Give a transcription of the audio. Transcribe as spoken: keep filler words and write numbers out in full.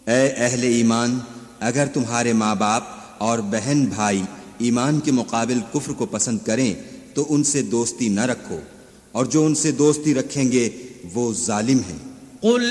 ए अहले ईमान, अगर तुम्हारे माँ बाप और बहन भाई ईमान के मुकाबिल कुफ्र को पसंद करें तो उनसे दोस्ती न रखो, और जो उनसे दोस्ती रखेंगे वो जालिम हैं।